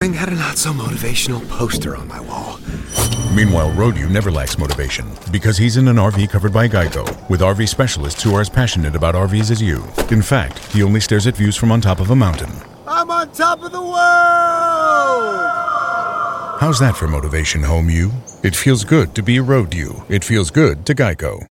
Mustang had a not-so-motivational poster on my wall. Meanwhile, Road-U never lacks motivation because he's in an RV covered by Geico, with RV specialists who are as passionate about RVs as you. In fact, he only stares at views from on top of a mountain. I'm on top of the world! How's that for motivation, home you? It feels good to be Road-U. It feels good to Geico.